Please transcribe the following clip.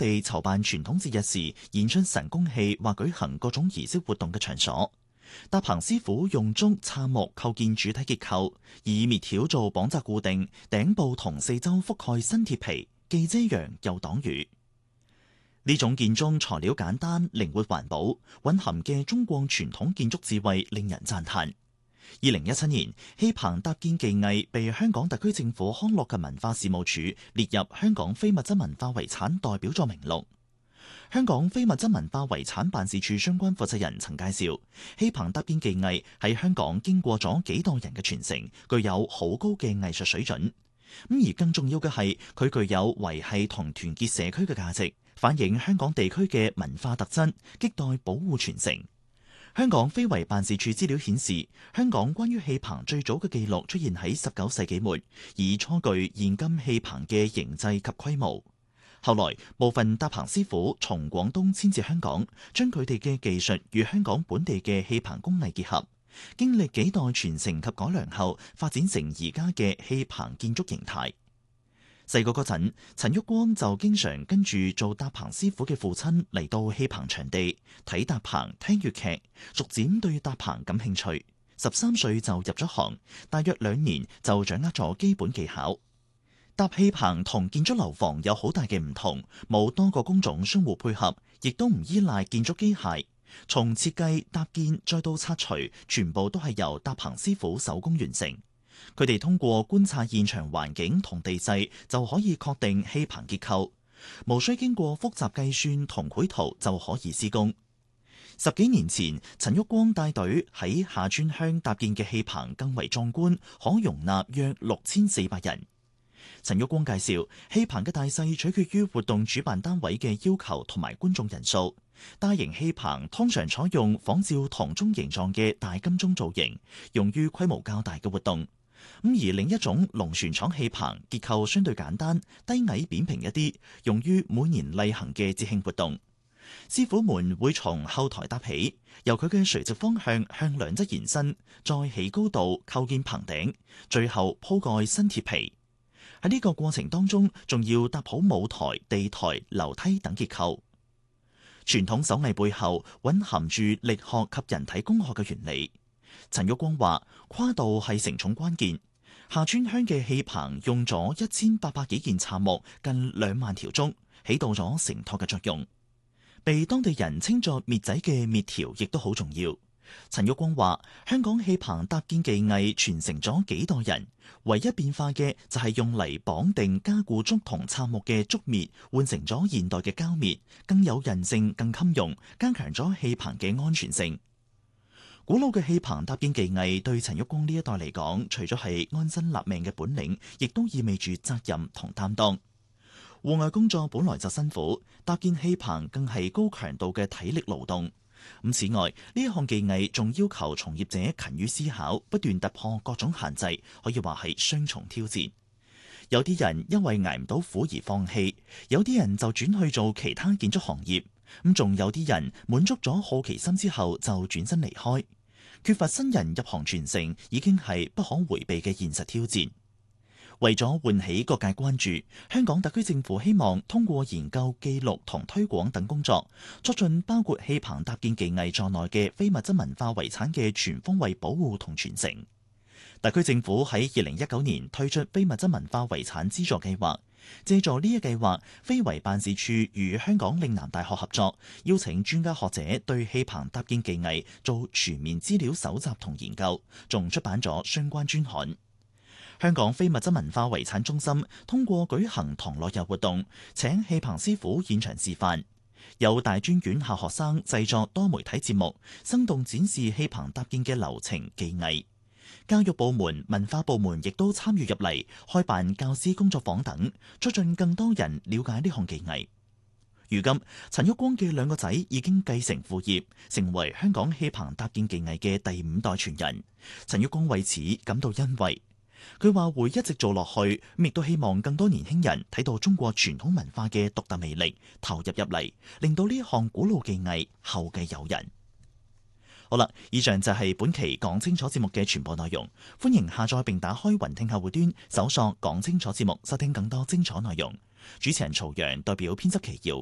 地籌辦傳統節日時演出神功戲或舉行各種儀式活動嘅場所。搭棚師傅用竹、杉木構建主體結構，以篾條做綁紮固定，頂部同四周覆蓋新鐵皮，既遮陽又擋雨。呢種建築材料簡單、靈活環保，蘊含嘅中國傳統建築智慧令人讚嘆。2017年，戲棚搭建技藝被香港特區政府康樂及文化事務署列入香港非物質文化遺產代表作名錄。香港非物質文化遺產辦事處相關負責人曾介紹，戲棚搭建技藝喺香港經過咗幾代人嘅傳承，具有好高嘅藝術水準。而更重要嘅係，佢具有維繫同團結社區嘅價值，反映香港地區嘅文化特質，亟待保護傳承。香港非遺辦事處資料顯示，香港關於戲棚最早嘅記錄出現喺19世紀末，以初具現今戲棚嘅形制及規模。後來部分搭棚師傅從廣東遷至香港，將佢哋嘅技術與香港本地嘅戲棚工藝結合，經歷幾代傳承及改良後，發展成而家嘅戲棚建築形態。細個嗰陣，陳旭光就經常跟住做搭棚師傅嘅父親嚟到戲棚場地睇搭棚、聽粵劇，逐漸對搭棚感興趣。13歲就入咗行，大約2年就掌握咗基本技巧。搭戲棚同建築樓房有好大嘅唔同，冇多個工種相互配合，亦都唔依賴建築機械。從設計、搭建再到拆除，全部都係由搭棚師傅手工完成。佢哋通過觀察現場環境同地勢，就可以確定戲棚結構，無需經過複雜計算同繪圖就可以施工。10幾年前，陳旭光帶隊喺下村鄉搭建嘅戲棚更為壯觀，可容納約6400人。陳旭光介紹，戲棚嘅大細取決於活動主辦單位嘅要求同埋觀眾人數。大型戲棚通常採用仿照銅鐘形狀嘅大金鐘造型，用於規模較大嘅活動。而另一種龍船廠戲棚結構相對簡單、低矮扁平一啲，用於每年例行嘅節慶活動。師傅們會從後台搭起，由佢嘅垂直方向向兩側延伸，再起高度構建棚頂，最後鋪蓋新鐵皮。喺呢個過程當中，仲要搭好舞台、地台、樓梯等結構。傳統手藝背後蘊含住力學及人體工學嘅原理。陳旭光話：跨度係承重關鍵。下村鄉嘅戲棚用咗1800幾件杉木，近2萬條竹，起到咗承托嘅作用。被當地人稱作篾仔嘅篾條亦都好重要。陳旭光話：香港戲棚搭建技藝傳承咗幾代人，唯一變化嘅就係用嚟綁定加固竹同杉木嘅竹篾，換成咗現代嘅膠篾，更有韌性、更襟用，加強咗戲棚嘅安全性。古老嘅戲棚搭建技藝對陳旭光呢一代嚟講，除咗係安身立命嘅本領，亦都意味住責任同擔當。戶外工作本來就辛苦，搭建戲棚更係高強度嘅體力勞動。此外，呢一項技藝仲要求從業者勤於思考，不斷突破各種限制，可以話係雙重挑戰。有啲人因為捱唔到苦而放棄，有啲人就轉去做其他建築行業，仲有啲人滿足咗好奇心之後就轉身離開。缺乏新人入行傳承，已經係不可迴避嘅現實挑戰。為咗喚起各界關注，香港特區政府希望通過研究、記錄同推廣等工作，促進包括戲棚搭建技藝在內嘅非物質文化遺產嘅全方位保護同傳承。特區政府喺2019年推出非物質文化遺產資助計劃，借助呢一計劃，非遺辦事處與香港嶺南大學合作，邀請專家學者對戲棚搭建技藝做全面資料搜集同研究，仲出版咗相關專刊。香港非物質文化遺產中心通過舉行唐樂遊活動，請戲棚師傅現場示範，有大專院校學生製作多媒體節目，生動展示戲棚搭建嘅流程技藝。教育部門、文化部門亦都參與入嚟，開辦教師工作坊等，促進更多人了解呢項技藝。如今，陳旭光嘅2個仔已經繼承父業，成為香港戲棚搭建技藝嘅第5代傳人。陳旭光為此感到欣慰。佢話會一直做落去，亦都希望更多年輕人睇到中國傳統文化嘅獨特魅力，投入入嚟，令到呢一項古老技藝後繼有人。好啦，以上就係本期講清楚節目嘅全部內容。歡迎下載並打開雲聽客戶端，搜索講清楚節目，收聽更多精彩內容。主持人曹陽代表編輯奇耀